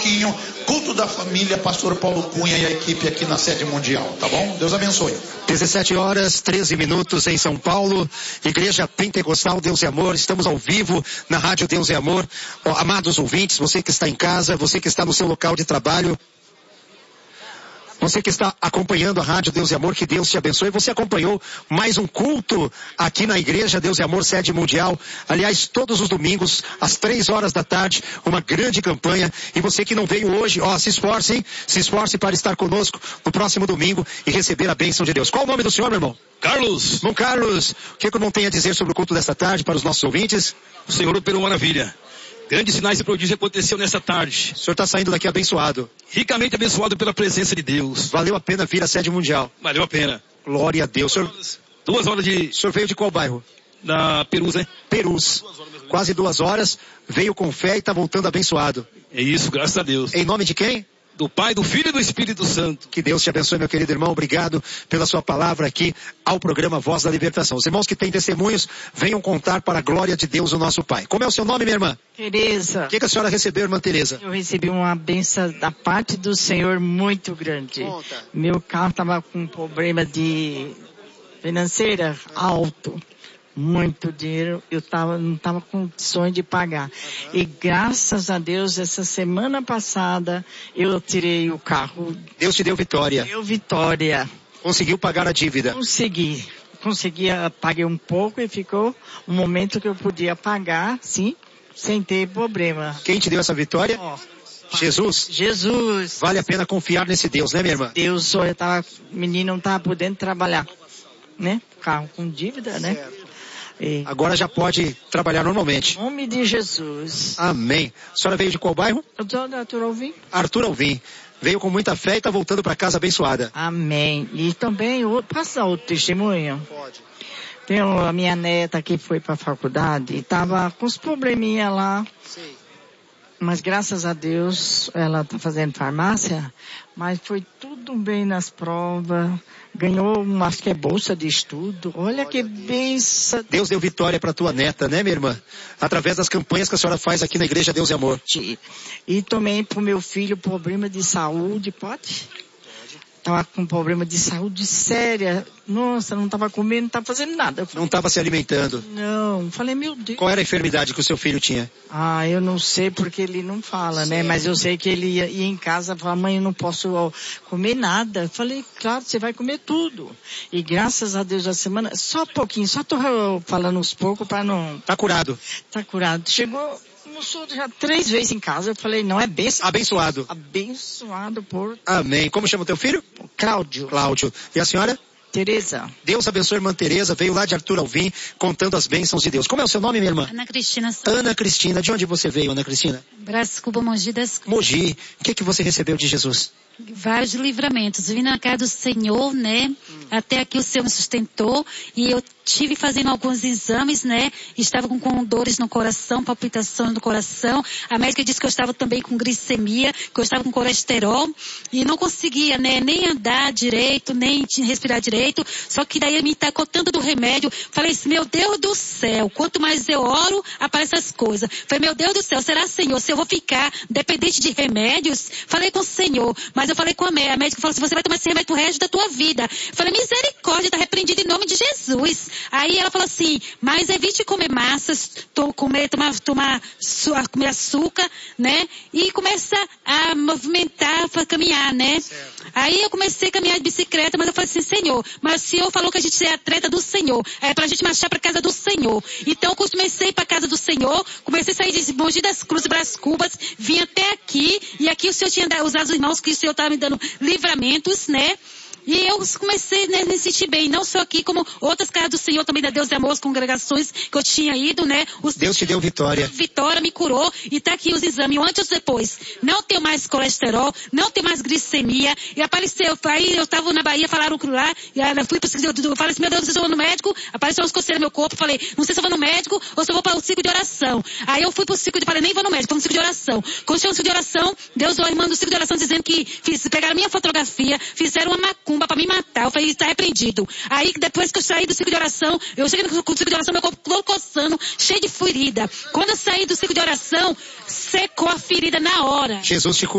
pouquinho, culto da família, pastor Paulo Cunha e a equipe aqui na sede mundial, tá bom? Deus abençoe. 17 horas, 13 minutos em São Paulo, Igreja Pentecostal Deus e Amor, estamos ao vivo na Rádio Deus e Amor. Amados ouvintes, você que está em casa, você que está no seu local de trabalho, você que está acompanhando a Rádio Deus e Amor, que Deus te abençoe. Você acompanhou mais um culto aqui na Igreja Deus e Amor, sede mundial. Aliás, todos os domingos, às 3 horas da tarde, uma grande campanha. E você que não veio hoje, se esforce, hein? Se esforce para estar conosco no próximo domingo e receber a bênção de Deus. Qual o nome do senhor, meu irmão? Carlos. Irmão Carlos, o que o irmão tem a dizer sobre o culto desta tarde para os nossos ouvintes? O Senhor operou maravilha. Grandes sinais e prodígios aconteceu nessa tarde. O senhor está saindo daqui abençoado. Ricamente abençoado pela presença de Deus. Valeu a pena vir à sede mundial. Valeu a pena. Glória a Deus. 2 horas de... O senhor veio de qual bairro? Da Perus, né? Perus. Quase 2 horas. Veio com fé e está voltando abençoado. É isso, graças a Deus. Em nome de quem? Do Pai, do Filho e do Espírito Santo. Que Deus te abençoe, meu querido irmão. Obrigado pela sua palavra aqui ao programa Voz da Libertação. Os irmãos que têm testemunhos, venham contar para a glória de Deus, o nosso Pai. Como é o seu nome, minha irmã? Tereza. O que a senhora recebeu, irmã Tereza? Eu recebi uma bênção da parte do Senhor muito grande. Conta. Meu carro estava com um problema de financeira alto. Muito dinheiro, não estava com condições de pagar. E graças a Deus, essa semana passada, eu tirei o carro. Deus te deu vitória. Deu vitória. Conseguiu pagar a dívida? Consegui, paguei um pouco e ficou um momento que eu podia pagar, sim, sem ter problema. Quem te deu essa vitória? Jesus? Jesus. Vale a pena confiar nesse Deus, né, minha irmã? Deus, menino não estava podendo trabalhar, né? Carro com dívida, né? Agora já pode trabalhar normalmente. Em nome de Jesus. Amém. A senhora veio de qual bairro? Eu sou da Arthur Alvim. Arthur Alvim. Veio com muita fé e está voltando para casa abençoada. Amém. E também, passa outro testemunho? Pode. Tem a minha neta que foi para a faculdade e estava com uns probleminha lá. Sim. Mas graças a Deus, ela está fazendo farmácia, mas foi tudo bem nas provas. Ganhou, acho que é bolsa de estudo. Olha que bênção. Deus deu vitória para tua neta, né, minha irmã? Através das campanhas que a senhora faz aqui na Igreja Deus e Amor. E também para o meu filho, problema de saúde, pode? Estava com problema de saúde séria. Nossa, não estava comendo, não estava fazendo nada. Não estava se alimentando? Não. Falei, meu Deus. Qual era a enfermidade que o seu filho tinha? Eu não sei porque ele não fala, né? Mas eu sei que ele ia em casa e falava, mãe, eu não posso comer nada. Eu falei, claro, você vai comer tudo. E graças a Deus, a semana, só pouquinho, só tô falando uns poucos para não... Tá curado? Tá curado. Chegou... Almoçou já 3 vezes em casa. Eu falei, não é bênção. Abençoado. Abençoado por... Amém. Como chama o teu filho? Cláudio. Cláudio. E a senhora? Tereza. Deus abençoe a irmã Tereza. Veio lá de Arthur Alvim contando as bênçãos de Deus. Como é o seu nome, minha irmã? Ana Cristina. Ana Cristina. De onde você veio, Ana Cristina? Brás Cuba, Mogi das Cruzes. Mogi. O que você recebeu de Jesus? Vários livramentos. Vim na casa do Senhor, né? Até aqui o Senhor me sustentou. E eu tive fazendo alguns exames, né? Estava com dores no coração, palpitação no coração. A médica disse que eu estava também com glicemia, que eu estava com colesterol. E não conseguia, né? Nem andar direito, nem respirar direito. Só que daí me tacou tanto do remédio. Falei assim, meu Deus do céu, quanto mais eu oro, aparecem as coisas. Falei, meu Deus do céu, será, Senhor, se eu vou ficar dependente de remédios? Falei com o Senhor, mas eu falei com a médica, falou assim, você vai tomar esse remédio pro resto da tua vida. Falei, misericórdia, tá repreendido em nome de Jesus. Aí ela falou assim, mas evite comer massas, comer açúcar, né? E começa a movimentar, a caminhar, né? Certo. Aí eu comecei a caminhar de bicicleta, mas eu falei assim, Senhor, mas o Senhor falou que a gente é atleta do Senhor, é pra gente marchar pra casa do Senhor. Então eu comecei pra casa do Senhor, comecei a sair de Mogi das Cruzes, Brás Cubas, vim até aqui, e aqui o Senhor tinha usado os irmãos que o Senhor estava me dando livramentos, né? E eu comecei a me sentir bem, não só aqui, como outras casas do Senhor também, da Deus e Amor, as congregações que eu tinha ido, né? Deus te deu vitória. Vitória, me curou, e tá aqui os exames, antes e depois. Não tenho mais colesterol, não tenho mais glicemia, e apareceu, aí eu tava na Bahia, falaram lá, e eu fui pro eu falei assim, meu Deus, se eu vou no médico, apareceu umas coceiras no meu corpo, falei, não sei se eu vou no médico, ou se eu vou para o ciclo de oração. Aí eu fui pro ciclo falei, nem vou no médico, vou no ciclo de oração. Quando chegou no ciclo de oração, Deus, a irmã do ciclo de oração, dizendo que pegaram minha fotografia, fizeram uma macumba pra me matar. Eu falei, está repreendido. Aí, depois que eu saí do ciclo de oração, eu cheguei no ciclo de oração, meu corpo todo coçando, cheio de ferida. Quando eu saí do ciclo de oração, secou a ferida na hora. Jesus te